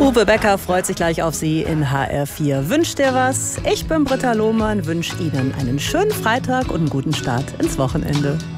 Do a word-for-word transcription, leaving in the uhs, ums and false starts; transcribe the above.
Uwe Becker freut sich gleich auf Sie in H R vier. Wünscht dir was? Ich bin Britta Lohmann, wünsche Ihnen einen schönen Freitag und einen guten Start ins Wochenende.